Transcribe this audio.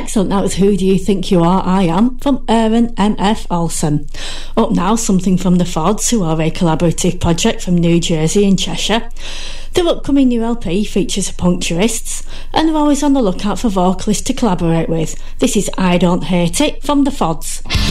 Excellent, that was Who Do You Think You Are? I Am from Aaron M.F. Olsen. Up now, something from the Fods, who are a collaborative project from New Jersey and Cheshire. Their upcoming new LP features punctuists, and they're always on the lookout for vocalists to collaborate with. This is I Don't Hate It from the Fods.